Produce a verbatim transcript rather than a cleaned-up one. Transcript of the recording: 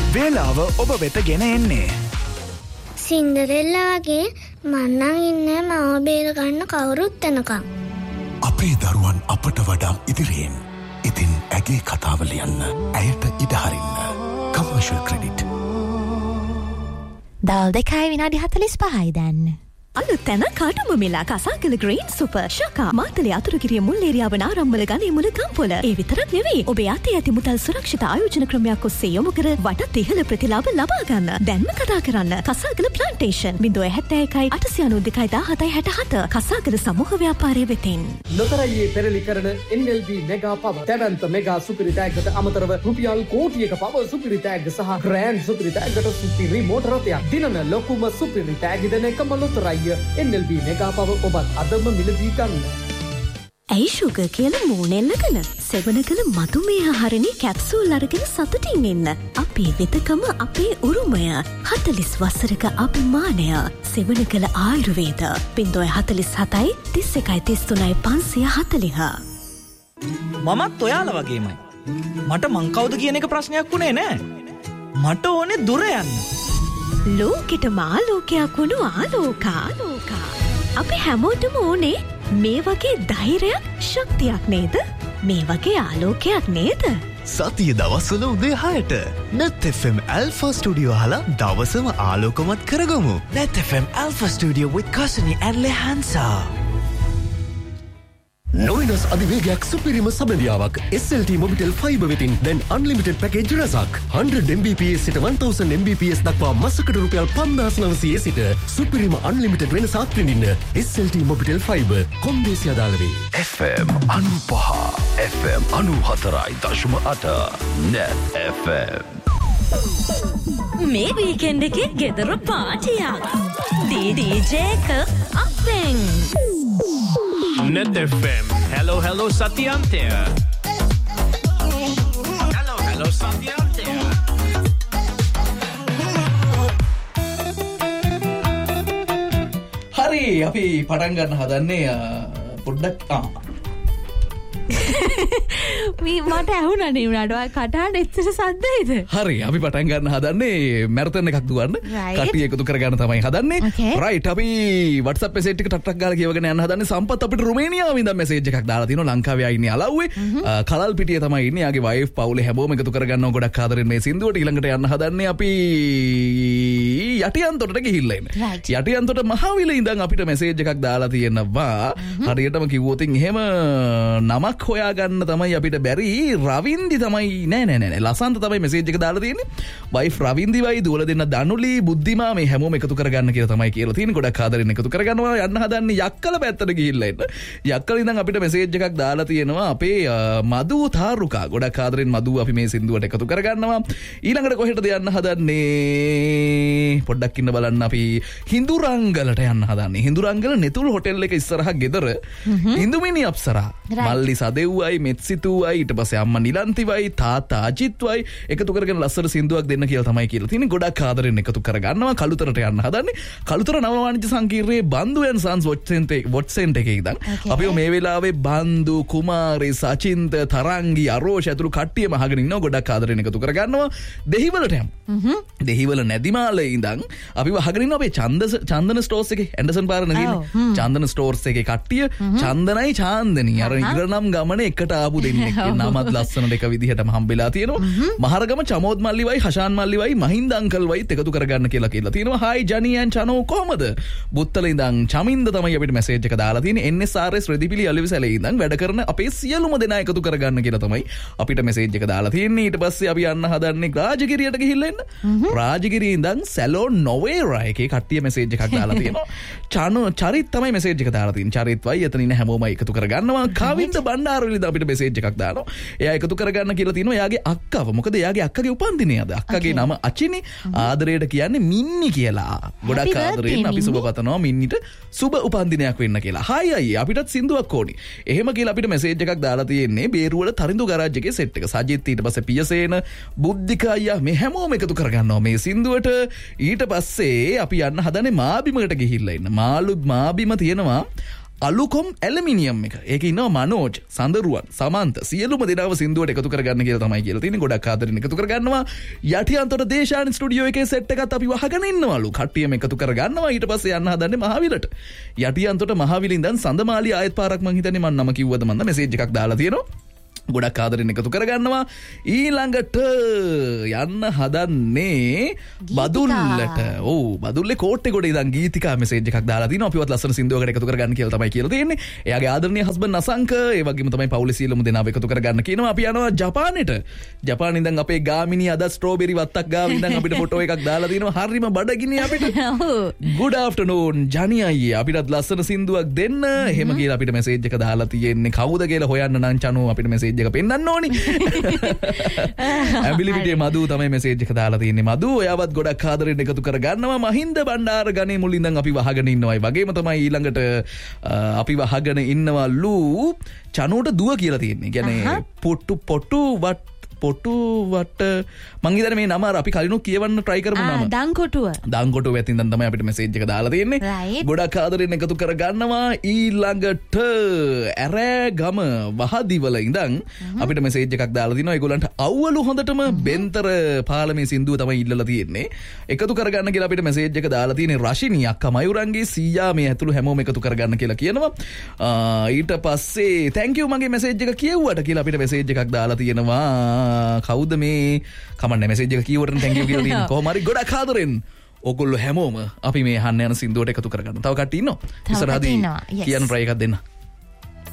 වේලාව ඔබ වෙත ගෙන එන්නේ සින්ඩරෙල්ලා වගේ මන්නම් ඉන්නේ මව බේර ගන්න කවුරුත් එනකම්. අපේ දරුවන් අපට වඩා ඉදිරියෙන්. ඉතින් ඇගේ කතාව ලියන්න, ඇයට ඉඩ හරින්න. Commercial credit. දවල් දෙකයි විනාඩි හතළිස් පහයි දැන්. අලුත් තැන කඩුම මිලා කසාකල ග්‍රීන් සුපර් ශකා මාතලේ අතුරුගිරිය මුල් ඒරියාව නාරම්මල ගනේ මුල ගම්පොළ. ඒ විතරක් නෙවෙයි ඔබේ අතේ ඇති මුදල් සුරක්ෂිත ආයෝජන ක්‍රමයක් ඔස්සේ යොමු කර වටත් ඉහළ ප්‍රතිලාභ ලබා ගන්න. දැන්ම කතා කරන්න කසාකල ප්ලාන්ටේෂන් ज़ीरो හෙට්ටෑ එකයි අටසිය අනූ දෙකයි දාහතයි හැටහත කසාකල සමූහ ව්‍යාපාරය වෙතින්. ලොතරැයියේ පෙරලි කරන එන් එල් බී මෙගා පව දැවැන්ත මෙගා සුපිරි තෑග්ගට අමතරව රුපියල් කෝටියක පව සුපිරි තෑග්ග සහ ග්‍රෑන්ඩ් සුපිරි තෑග්ගට සුපිරි මෝටර රථයක් දිනන ලොකුම සුපිරි තෑග්ග දෙන එකම ලොතරැයිය එන් එල් බී මෙගා පව ඔබත් අදම මිලදී ගන්න. ඇයි ෂුගර් කියලා මූණෙල්ලගෙන සෙවණකල මතුමේහ හරණේ කැප්සූල් අරගෙන සතුටින් ඉන්න. අපේ වෙතකම අපේ උරුමය. හතළිස් වසරක අභිමානය. සෙවණකල ආයුර්වේද ज़ीरो හතළිස් හතයි තිස් එකයි තිස් තුනයි පන්සිය හතළිහ. මමත් ඔයාලා වගේමයි. මට මං කවුද කියන එක ප්‍රශ්නයක් වුණේ නෑ. මට ඕනේ දුර යන්න. ලෝකෙට මාලෝකයක් වුණු ආලෝකාලෝකා. අපි හැමෝටම ඕනේ මේ වගේ ධෛර්යයක් ශක්තියක් නේද? මේ වගේ ආලෝකයක් නේද? සතිය දවස්වල උදේ හයට net F M Alpha Studio අහලා දවසම ආලෝකමත් කරගමු. net F M Alpha Studio with Kasani and Lehansa. නොවිනස් අධිවේගයක් සුපිරිම සබඳියාවක් S L T Mobitel Fiber වෙතින් දැන් unlimited package රසක් one hundred Mbps සිට one thousand Mbps දක්වා මාසකට රුපියල් පන්දාස් නවසිය සිට සුපිරිම unlimited වෙනසක් විඳින්න S L T Mobitel Fiber කොන්දේසි අදාළ වේ. F M ninety-five F M ninety-four point eight net F M. මේ වීකෙන්ඩ් එකේ ගෙදර පාටියක්. ඩී ඩී ජේ එක අපෙන්. net F M. Hello, hello, Satyantya. Hello, hello, Satyantya. හරි අපි පටන් ගන්න හදන්නේ පොඩ්ඩක් ආ මේ මට ඇහුණනේ උනාට ඔය කටහඬ එච්චර සද්දයිද? හරි අපි පටන් ගන්න හදන්නේ මැරතන් එකක් දුවන්න. කට්ටිය එකතු කරගන්න තමයි හදන්නේ. රයිට් අපි WhatsApp message එක ටක් ටක් ගාලා කියවගෙන යන්න හදන්නේ. සම්පත් අපිට රුමේනියාවෙන් ඉඳන් message එකක් දාලා තිනවා. ලංකාවේ ආ ඉන්නේ අලව්වේ. කලල් පිටියේ තමයි ඉන්නේ. යාගේ වයිෆ් පවුලේ හැමෝම එකතු කරගන්නව ගොඩක් ආදරෙන් මේ සින්දුවට ඊළඟට යන්න හදන්නේ අපි යටියන්තොටට ගිහිල්ලා ඉන්නේ. යටියන්තොට මහවිල ඉඳන් අපිට message එකක් දාලා තියෙනවා. හරියටම කිව්වොත් එහෙම නමක් හොයාගන්න තමයි අපිට බැරි. රවින්දි තමයි නෑ නෑ නෑ ලසන්ත තමයි මෙසේජ් එක දාලා තියෙන්නේ. වයිෆ් රවින්දිවයි දුවලා දෙන්න දනුලි බුද්ධිමා මේ හැමෝම එකතු කරගන්න කියලා තමයි කියලා තියෙන්නේ. ගොඩක් ආදරෙන් එකතු කරගන්නවා. යන්න හදන්නේ යක්කල පැත්තට ගිහිල්ලා එන්න. යක්කල ඉඳන් අපිට මෙසේජ් එකක් දාලා තියෙනවා අපේ මදු තාරුකා. ගොඩක් ආදරෙන් මදු අපි මේ සින්දුවට එකතු කරගන්නවා. ඊළඟට කොහෙටද යන්න හදන්නේ? පොඩ්ඩක් ඉන්න බලන්න අපි හිඳුරංගලට යන්න හදන්නේ. හිඳුරංගල නෙතුල් හොටෙල් එක ඉස්සරහා ගෙදර හිඳුමිනි අප්සරා මල්ලි සදෙව්වයි මෙත්සිතුවයි ඊට පස්සේ අම්මා නිලන්තිවයි තාත්තා අජිත්වයි එකතු කරගෙන ලස්සන සින්දුවක් දෙන්න කියලා තමයි කියලා තියෙන්නේ. ගොඩක් ආදරෙන් එකතු කරගන්නවා. කළුතරට යන්න හදන්නේ. කළුතර නව වාණිජ්‍ය සංකීර්ණයේ බන්දු ඇන් සන්ස් වොට් සෙන්ටර් එකේ ඉඳන් අපි මේ වෙලාවේ බන්දු කුමාරි සචින්ත තරංගි අරෝෂ ඇතුළු කට්ටියම අහගෙන ඉන්නවා. ගොඩක් ආදරෙන් එකතු කරගන්නවා. දෙහිවලට යමු. දෙහිවල නැදිමාලේ ඉඳන් අපි අහගෙන ඉන්නවා අපේ චන්ද චන්දන ස්ටෝර්ස් එකේ ඇන්ඩර්සන් පාර නගින්නේ. චන්දන ස්ටෝර්ස් එකේ කට්ටිය චන්දනයි චාන්දනි අර ඉරණම් ගමනේ එකට ආපු දෙන්නෙක්. නමත් ලස්සන දෙක විදිහටම හම්බෙලා තියෙනවා. මහරගම චමෝද් මල්ලිවයි හෂාන් මල්ලිවයි මහින්ද අංකල්වයි එකතු කරගන්න කියලා කියලා තියෙනවා. හායි ජනි ඇන් චනෝ කොහමද? බුත්තල ඉඳන් චමින්ද තමයි අපිට මැසේජ් එක දාලා තියෙන්නේ. එන් එස් ආර් එස් රෙදිපිලි අලවිසැලේ ඉඳන් වැඩ කරන අපේ සියලුම දෙනා එකතු කරගන්න කියලා තමයි අපිට මැසේජ් එක දාලා තියෙන්නේ. ඊට පස්සේ අපි යන්න හදන්නේ රාජගිරියට ගිහිල්ලා එන්න. රාජගිරිය ඉඳන් සැලෝන් නොවේරා එකේ කට්ටිය මැසේජ් එකක් දාලා තියෙනවා. චනෝ චරිත් තමයි මැසේජ් එක දාලා තියෙන්නේ. චරිත් වයි එතන ඉන්න හැමෝම එකතු කරගන්නවා. කවින්ද බණ්ඩාරවිලි අපිට මැසේජ් එකක් දානවා. එයා එකතු කරගන්න කියලා තියෙනවා. එයාගේ අක්කව. මොකද එයාගේ අක්කගේ උපන්දිනය අද. අක්කගේ නම අචිනි. ආදරයට කියන්නේ මින්නි කියලා. ගොඩක් ආදරෙන් අපි සුබ පතනවා මින්නිට සුබ උපන්දිනයක් වෙන්න කියලා. හායි අයියේ අපිටත් සින්දුවක් ඕනි. එහෙම කියලා අපිට මැසේජ් එකක් දාලා තියෙන්නේ බේරුවල තරිඳු ගරාජ් එකේ සෙට් එක. සජිත් ඊට පස්සේ පියසේන බුද්ධික අයියා මේ හැමෝම එකතු කරගන්නවා මේ සින්දුවට. ඊට පස්සේ අපි යන්න හදන්නේ මාබිමකට ගිහිල්ලා ඉන්න. මාළු මාබිම තියෙනවා අලුකොම් ඇලුමිනියම් එක. ඒක ඉන්නවා මනෝජ්, සඳරුවන්, සමන්ත සියලුම දෙනාව සින්දුවට එකතු කරගන්න කියලා තමයි කියලා තියෙන්නේ. ගොඩක් ආදරෙන් එකතු කරගන්නවා. යටියන්තොට දේශාන ස්ටුඩියෝ එකේ සෙට් එකත් අපි වහගෙන ඉන්නවලු. කට්ටියම එකතු කරගන්නවා. ඊට පස්සේ යන්න හදන්නේ මහවිලට. යටියන්තොට මහවිල ඉඳන් සඳමාලි ආයෙත් පාරක් මං හිතන්නේ මම නම කිව්වද මන්ද මෙසේජ් එකක් දාලා තියෙනවා. ගොඩක් ආදරෙන් එකතු කරගන්නවා. ඊළඟට යන්න හදන්නේ බදුල්ලට. ඔව් බදුල්ලේ කෝට්ටේ ගොඩ ඉඳන් ගීතිකා මෙසේජ් එකක් දාලා තිනවා. අපිවත් ලස්සන සින්දුවකට එකතු කරගන්න කියලා තමයි කියලා තියෙන්නේ. එයාගේ ආදරණීය හස්බන්ඩ් අසංක ඒ වගේම තමයි පවුලේ සියලුම දෙනාව එකතු කරගන්න කියනවා. අපි යනවා ජපානෙට. ජපානේ ඉඳන් අපේ ගාමිණී අද ස්ට්‍රෝබෙරි වත්තක් ගාව ඉඳන් අපිට ෆොටෝ එකක් දාලා තිනවා. හරිම බඩගිනි අපිට. good afternoon ජනි අයියේ අපිටත් ලස්සන සින්දුවක් දෙන්න. එහෙම කියලා අපිට මෙසේජ් එක දාලා තියෙන්නේ. කවුද කියලා හොයන්න නම් චනෝ අපිට මෙසේජ් එක පෙන්නන්න ඕනි. ඇඹිලිපිටියේ මදු තමයි මෙසේජ් එක දාලා තියෙන්නේ. මදු ඔයාවත් ගොඩක් ආදරෙන් එකතු කරගන්නවා. මහින්ද බණ්ඩාර ගණේ මුල් ඉඳන් අපි වහගෙන ඉන්නවා. ඒ වගේම තමයි ඊළඟට අපි වහගෙන ඉන්නවලු චනෝට දුව කියලා තියෙන්නේ. කියන්නේ පොට්ටු පොට්ටු වට පොට්ටු වට මං හිතන්නේ මේ නම අර අපි කලිනුත් කියවන්න try කරමු නම. දංකොටුව. දංකොටුව ඇතින් දැන් තමයි අපිට මෙසේජ් එක දාලා තියෙන්නේ. ගොඩක් ආදරෙන් එකතු කරගන්නවා. ඊළඟට ඇරෑගම වහදිවල ඉඳන් අපිට මෙසේජ් එකක් දාලා තිනවා. ඒගොල්ලන්ට අවවලු හොඳටම බෙන්තර පාලමේ සින්දුව තමයි ඉල්ලලා තියෙන්නේ. එකතු කරගන්න කියලා අපිට මෙසේජ් එක දාලා තියෙන්නේ රශිනී අක්කා මයුරංගේ සීයා මේ ඇතුළු හැමෝම එකතු කරගන්න කියලා කියනවා. ඊට පස්සේ thank you මගේ මෙසේජ් එක කියෙව්වට කියලා අපිට මෙසේජ් එකක් දාලා තියෙනවා. කවුද මේ කමන්න මෙසේජ් එක කියවරන thank you කියලා තියෙනවා. කොහොම හරි ගොඩක් ආදරෙන් ඔයගොල්ලෝ හැමෝම අපි මේ අහන්න යන සින්දුවට එකතු කරගන්න. තව කට්ටිය ඉන්නවා. ඉස්සරහදී කියන try එකක් දෙන්න.